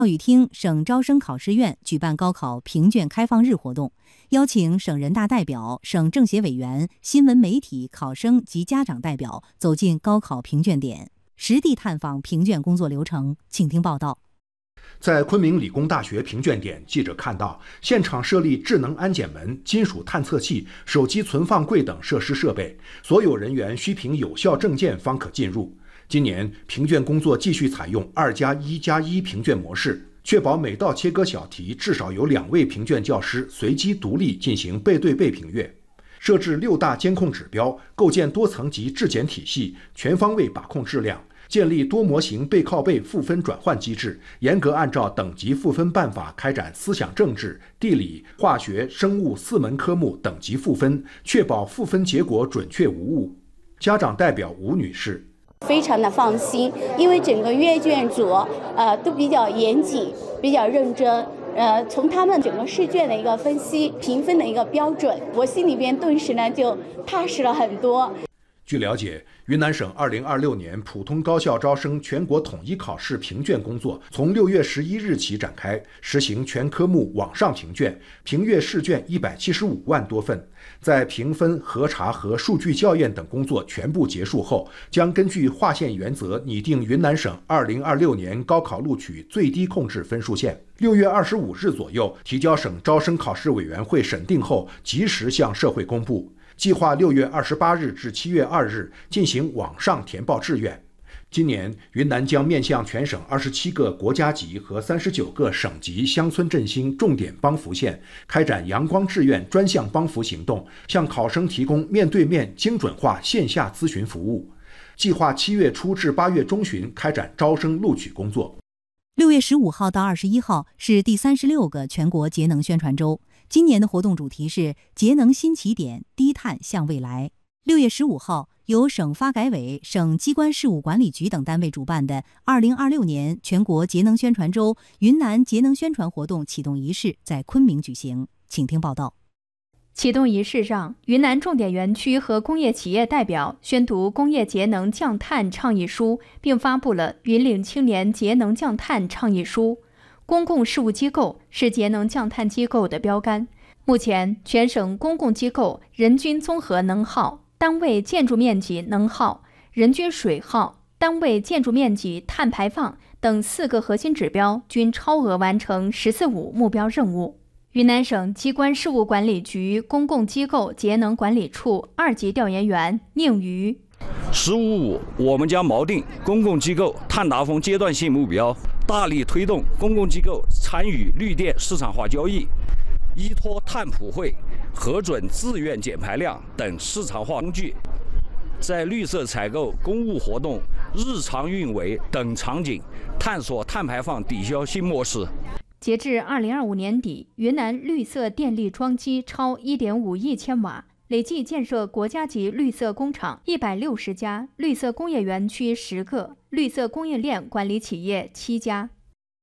教育厅、省招生考试院举办高考评卷开放日活动，邀请省人大代表、省政协委员、新闻媒体、考生及家长代表走进高考评卷点，实地探访评卷工作流程。请听报道。 在昆明理工大学评卷点，记者看到现场设立智能安检门、金属探测器、手机存放柜等设施设备，所有人员需凭有效证件方可进入。今年评卷工作继续采用2+1+1评卷模式，确保每道切割小题至少有2位评卷教师随机独立进行背对背评阅。设置6大监控指标，构建多层级质检体系，全方位把控质量。建立多模型背靠背赋分转换机制，严格按照等级赋分办法开展思想政治、地理、化学、生物4门科目等级赋分，确保赋分结果准确无误。家长代表吴女士： 非常的放心，因为整个阅卷组都比较严谨，比较认真。从他们整个试卷的一个分析、评分的一个标准，我心里边顿时呢就踏实了很多。 据了解，云南省2026年普通高校招生全国统一考试评卷工作从6月11日起展开，实行全科目网上评卷，评阅试卷175万多份。在评分、核查和数据校验等工作全部结束后，将根据划线原则拟定云南省2026年高考录取最低控制分数线。6月25日左右提交省招生考试委员会审定后，及时向社会公布。计划6月28日至7月2日进行网上填报志愿。今年，云南将面向全省27个国家级和39个省级乡村振兴重点帮扶县，开展阳光志愿专项帮扶行动，向考生提供面对面精准化线下咨询服务。计划7月初至8月中旬开展招生录取工作。 6月15号到21号是第36个全国节能宣传周。今年的活动主题是节能新起点，低碳向未来。6月15号，由省发改委、省机关事务管理局等单位主办的2026年全国节能宣传周云南节能宣传活动启动仪式在昆明举行。请听报道。 启动仪式上，云南重点园区和工业企业代表宣读工业节能降碳倡议书，并发布了云岭青年节能降碳倡议书。公共事务机构是节能降碳机构的标杆。目前，全省公共机构人均综合能耗、单位建筑面积能耗、人均水耗、单位建筑面积碳排放等4个核心指标均超额完成“14·5”目标任务。云南省机关事务管理局公共机构节能管理处2级调研员宁瑜 ：“15·5，我们将锚定公共机构碳达峰阶段性目标，大力推动公共机构参与绿电市场化交易，依托碳普惠、核准自愿减排量等市场化工具，在绿色采购、公务活动、日常运维等场景探索碳排放抵消新模式。” 截至2025年底，云南绿色电力装机超1.5亿千瓦，累计建设国家级绿色工厂160家，绿色工业园区10个，绿色供应链管理企业7家。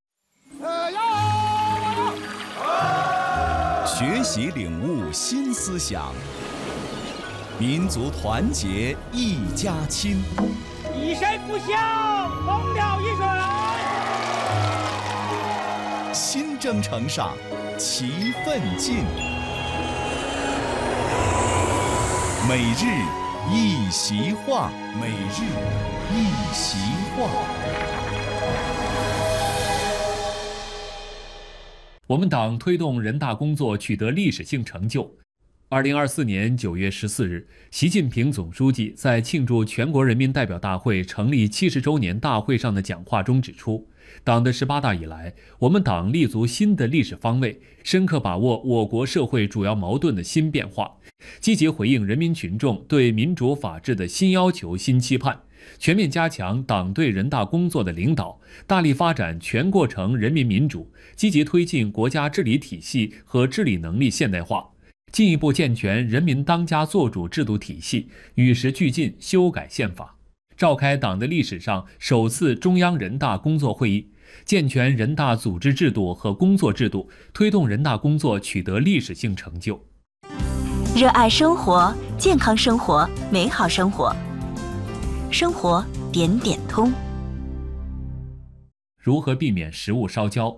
学习领悟新思想，民族团结一家亲， 以身不相，同了一水。 新征程上，齐奋进。每日一席话，每日一席话。 我们党推动人大工作取得历史性成就。2024年9月14日，习近平总书记在庆祝全国人民代表大会成立70周年大会上的讲话中指出，党的18大以来，我们党立足新的历史方位，深刻把握我国社会主要矛盾的新变化，积极回应人民群众对民主法治的新要求、新期盼，全面加强党对人大工作的领导，大力发展全过程人民民主，积极推进国家治理体系和治理能力现代化，进一步健全人民当家作主制度体系，与时俱进修改宪法，召开党的历史上首次中央人大工作会议，健全人大组织制度和工作制度，推动人大工作取得历史性成就。 热爱生活，健康生活，美好生活，生活点点通。 如何避免食物烧焦。